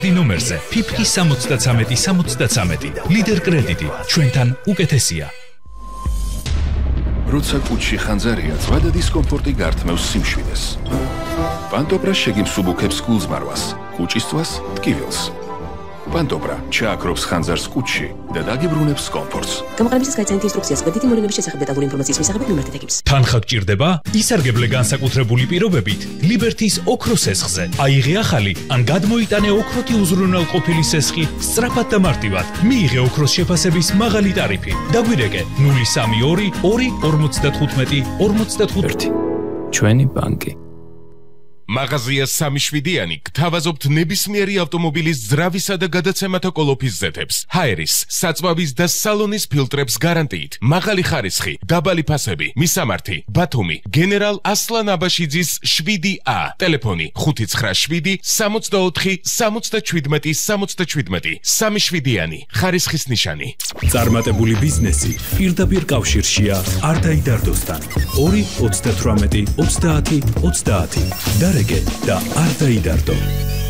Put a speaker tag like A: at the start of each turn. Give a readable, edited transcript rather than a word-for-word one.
A: ნომერზე ფიფკი 73-73 ლიდერ კრედიტი ჩვენთან უკეთესია.
B: როცა კუჩში ხანძარია, ზვადა დისკომფორტი გართმევს სიმშვიდეს. პანტოპრა შეგიმსუბუქებს გულზმარვას, კუჭისთვას, ტკივილს. პანტოპრა ჩააქრობს ხანძარს კუჩში და დაგიბრუნებს კომფორტს.
C: გამოყენებისას გაიცანით ინსტრუქციას კრედიტი მოვლენების შესახებ დეტალური ინფორმაციის მისაღებად ნომერთან ეკიპს.
A: თანხა გჭირდება? ისარგებლე განსაკუთრებული პირობებით ლიბერთის ოქროს სესხზე. აიღე ახალი ან გადმოიტანე ოქროთი უზრუნველყოფილი სესხი სწრაფად და მარტივად. მიიღე ოქროს შეფასების მაღალი ტარიფი. დაგვირეკე 032 2 55 55.
D: ჩვენი ბანკი.
E: მაღაზია 3-7-იანი გთავაზობთ ნებისმიერი ავტომობილის ძრავისა და გადაცემათა კოლოფის ზეთებს, ჰაერის, საწვავის და სალონის ფილტრებს გარანტიით, მაღალი ხარისხი, დაბალი ფასები, მისამართი, ბათუმი, გენერალ ასლან აბაშიძის 7A, ტელეფონი 597 64 77 77, 3-7-იანი, ხარისხის ნიშანი.
A: წარმატებული ბიზნესი პირდაპირ კავშირშია არდაიდარდოსთან. 2 38 30 30. და არ დაიდარდო.